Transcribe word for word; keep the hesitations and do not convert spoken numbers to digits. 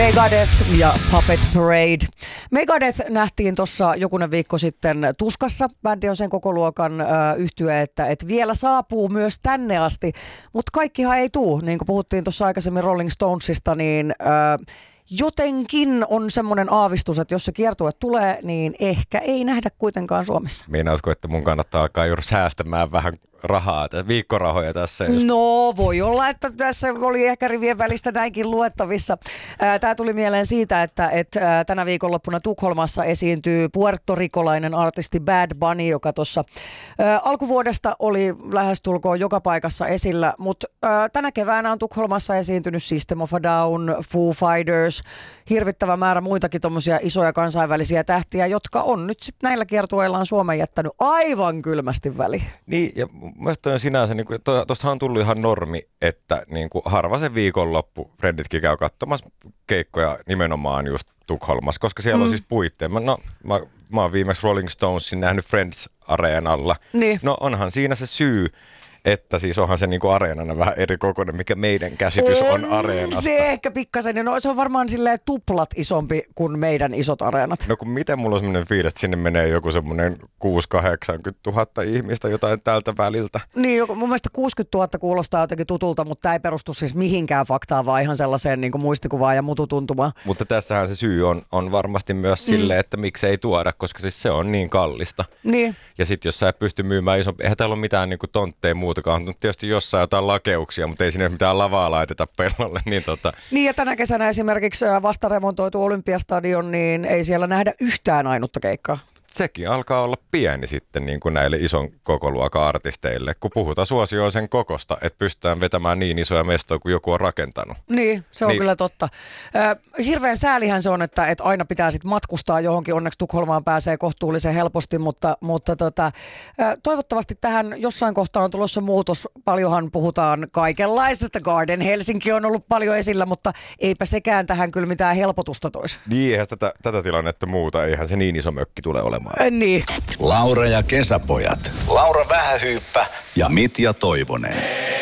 Megadeth ja Puppet Parade. Megadeth nähtiin tuossa jokunen viikko sitten Tuskassa. Bändi on sen koko luokan äh, yhtye, että et vielä saapuu myös tänne asti. Mutta kaikkihan ei tuu. Niin kuin puhuttiin tuossa aikaisemmin Rolling Stonesista, niin äh, jotenkin on semmoinen aavistus, että jos se kiertue tulee, niin ehkä ei nähdä kuitenkaan Suomessa. Meinaatko, että mun kannattaa alkaa juuri säästämään vähän rahaa, viikkorahoja tässä? Just. No voi olla, että tässä oli ehkä rivien välistä näinkin luettavissa. Tämä tuli mieleen siitä, että, että tänä viikonloppuna Tukholmassa esiintyy puertorikolainen artisti Bad Bunny, joka tuossa alkuvuodesta oli lähestulkoon joka paikassa esillä, mutta tänä keväänä on Tukholmassa esiintynyt System of a Down, Foo Fighters, hirvittävä määrä muitakin tommosia isoja kansainvälisiä tähtiä, jotka on nyt sitten näillä kiertueillaan Suomeen jättänyt aivan kylmästi väliin. Niin, ja mielestäni on sinänsä, niin tuostahan on tullut ihan normi, että niin kuin harva se viikonloppu frienditkin käy katsomassa keikkoja nimenomaan just Tukholmassa, koska siellä mm. on siis puitteen. Mä, no, mä, mä oon viimeksi Rolling Stonesin nähnyt Friends-areenalla. Niin. No onhan siinä se syy, että siis onhan se niinku areenana vähän eri kokoinen, mikä meidän käsitys on, on areenasta. Se ehkä pikkasen, no se on varmaan silleen tuplat isompi kuin meidän isot areenat. No kun miten mulla on semmoinen fiilis, että sinne menee joku semmoinen kuusi kahdeksankymmentä tuhatta ihmistä jotain tältä väliltä. Niin, mun mielestä kuusikymmentätuhatta kuulostaa jotenkin tutulta, mutta tämä ei perustu siis mihinkään faktaan, vaan ihan sellaiseen niin kuin muistikuvaan ja mututuntumaan. Mutta tässähän se syy on, on varmasti myös silleen, mm. että miksi ei tuoda, koska siis se on niin kallista. Niin. Ja sitten jos sä et pysty myymään isompi, eihän täällä ole mitään niin kuin tontteja muuta. Mutta tietysti jossain jotain lakeuksia, mutta ei sinne mitään lavaa laiteta pellolle. Niin, tota... niin ja tänä kesänä esimerkiksi vasta remontoitu Olympiastadion, niin ei siellä nähdä yhtään ainutta keikkaa. Sekin alkaa olla pieni sitten niin kuin näille ison kokoluokan artisteille, kun puhutaan suosioon sen kokosta, että pystytään vetämään niin isoja mestoja kuin joku on rakentanut. Niin, se on niin. kyllä totta. Äh, hirveän säälihän se on, että, että aina pitää sit matkustaa johonkin. Onneksi Tukholmaan pääsee kohtuullisen helposti, mutta, mutta tota, äh, toivottavasti tähän jossain kohtaa on tulossa muutos. Paljonhan puhutaan kaikenlaisesta. Garden Helsinki on ollut paljon esillä, mutta eipä sekään tähän kyllä mitään helpotusta toisi. Niin, eihän tätä, tätä tilannetta muuta. Eihän se niin iso mökki tule olemaan. Niin. Laura ja Kesäpojat. Laura Vähähyyppä ja Mitja Toivonen.